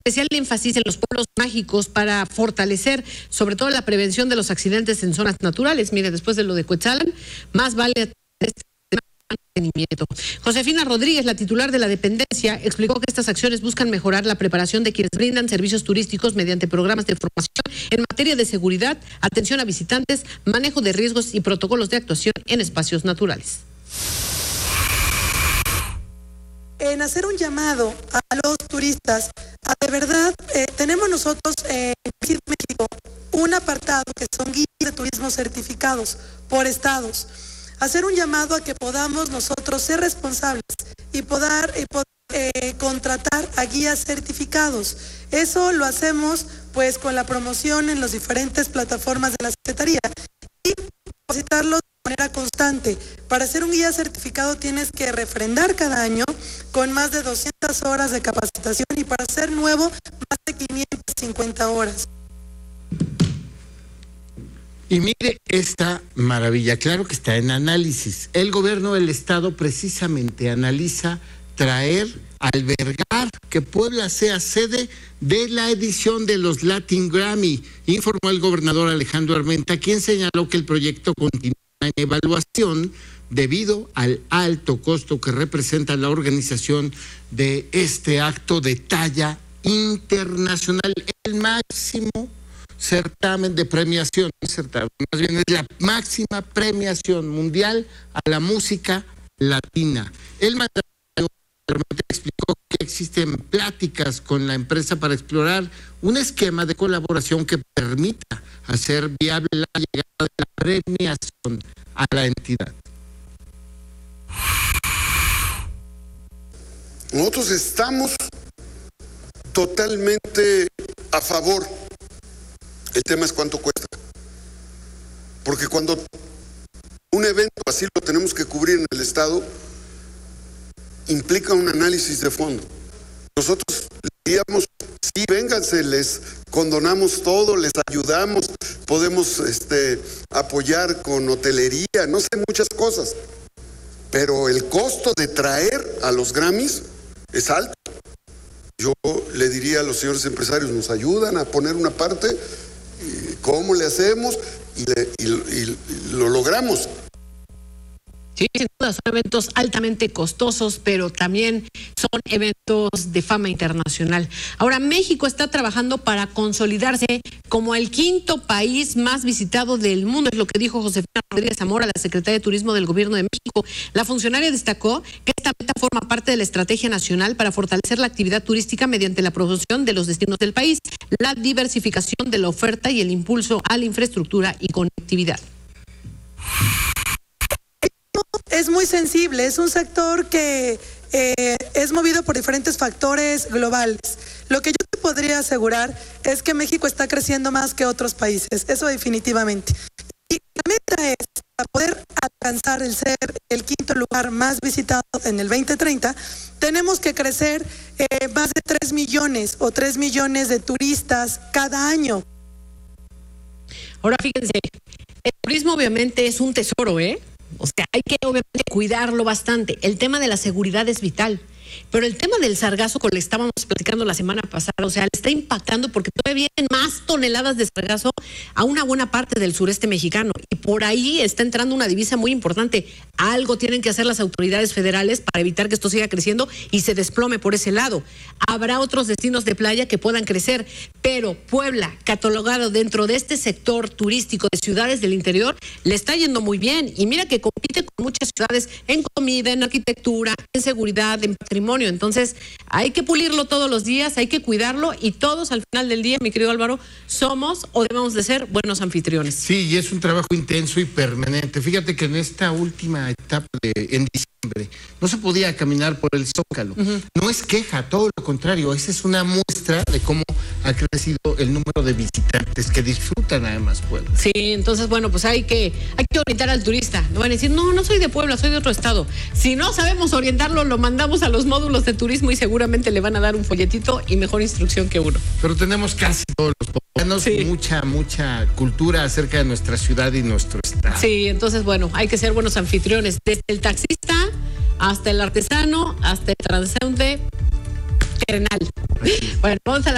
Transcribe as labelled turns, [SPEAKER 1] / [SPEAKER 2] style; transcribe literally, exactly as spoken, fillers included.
[SPEAKER 1] especial énfasis en los pueblos mágicos para fortalecer sobre todo la prevención de los accidentes en zonas naturales. Mire, después de lo de Cuetzalan, más vale este mantenimiento. Josefina Rodríguez, la titular de la dependencia, explicó que estas acciones buscan mejorar la preparación de quienes brindan servicios turísticos mediante programas de formación en materia de seguridad, atención a visitantes, manejo de riesgos y protocolos de actuación en espacios naturales.
[SPEAKER 2] En hacer un llamado a los turistas, a de verdad, eh, tenemos nosotros eh, en México un apartado que son guías de turismo certificados por estados. Hacer un llamado a que podamos nosotros ser responsables y poder, y poder eh, contratar a guías certificados. Eso lo hacemos pues con la promoción en las diferentes plataformas de la Secretaría y depositarlos de manera constante. Para ser un guía certificado tienes que refrendar cada año con más de doscientas horas de capacitación y para ser nuevo más de quinientas cincuenta horas.
[SPEAKER 3] Y mire esta maravilla, claro que está en análisis. El gobierno del estado precisamente analiza traer, albergar, que Puebla sea sede de la edición de los Latin Grammy, informó el gobernador Alejandro Armenta, quien señaló que el proyecto continúa en evaluación debido al alto costo que representa la organización de este acto de talla internacional, el máximo certamen de premiación, certamen, más bien es la máxima premiación mundial a la música latina. El mandatario explicó que existen pláticas con la empresa para explorar un esquema de colaboración que permita hacer viable la llegada de la premiación a la entidad.
[SPEAKER 4] Nosotros estamos totalmente a favor. El tema es cuánto cuesta. Porque cuando un evento así lo tenemos que cubrir en el Estado, implica un análisis de fondo. Nosotros diríamos, sí, vénganse, les condonamos todo, les ayudamos, podemos este, apoyar con hotelería, no sé, muchas cosas. Pero el costo de traer a los Grammys es alto. Yo le diría a los señores empresarios, nos ayudan a poner una parte, ¿cómo le hacemos? Y, le, y, y, y lo logramos.
[SPEAKER 1] Sí, sin duda, son eventos altamente costosos, pero también son eventos de fama internacional. Ahora, México está trabajando para consolidarse como el quinto país más visitado del mundo, es lo que dijo Josefina Rodríguez Zamora, la secretaria de Turismo del Gobierno de México. La funcionaria destacó que esta meta forma parte de la estrategia nacional para fortalecer la actividad turística mediante la promoción de los destinos del país, la diversificación de la oferta y el impulso a la infraestructura y conectividad.
[SPEAKER 2] Es muy sensible, es un sector que eh, es movido por diferentes factores globales. Lo que yo te podría asegurar es que México está creciendo más que otros países, eso definitivamente. Y la meta es, para poder alcanzar el ser el quinto lugar más visitado en el veinte treinta, tenemos que crecer eh, más de tres millones o tres millones de turistas cada año.
[SPEAKER 1] Ahora fíjense, el turismo obviamente es un tesoro, ¿eh? O sea, hay que obviamente cuidarlo bastante. El tema de la seguridad es vital. Pero el tema del sargazo, como le estábamos platicando la semana pasada, o sea, le está impactando porque todavía vienen más toneladas de sargazo a una buena parte del sureste mexicano. Y por ahí está entrando una divisa muy importante. Algo tienen que hacer las autoridades federales para evitar que esto siga creciendo y se desplome por ese lado. Habrá otros destinos de playa que puedan crecer, pero Puebla, catalogado dentro de este sector turístico de ciudades del interior, le está yendo muy bien. Y mira que compite con muchas ciudades en comida, en arquitectura, en seguridad, en patrimonio. Entonces, hay que pulirlo todos los días, hay que cuidarlo y todos al final del día, mi querido Álvaro, somos o debemos de ser buenos anfitriones.
[SPEAKER 3] Sí, y es un trabajo intenso y permanente. Fíjate que en esta última etapa de en diciembre no se podía caminar por el Zócalo. Uh-huh. No es queja, todo lo contrario, esa es una muestra de cómo ha crecido el número de visitantes que disfrutan además Puebla.
[SPEAKER 1] Sí, entonces bueno, pues hay que hay que orientar al turista. No van a decir, no, no soy de Puebla, soy de otro estado. Si no sabemos orientarlo, lo mandamos a los módulos de turismo y seguramente le van a dar un folletito y mejor instrucción que uno.
[SPEAKER 3] Pero tenemos casi todos los poblanos, sí, mucha, mucha cultura acerca de nuestra ciudad y nuestro estado.
[SPEAKER 1] Sí, entonces bueno, hay que ser buenos anfitriones, desde el taxista hasta el artesano, hasta el transeúnte terrenal. Bueno, vamos a la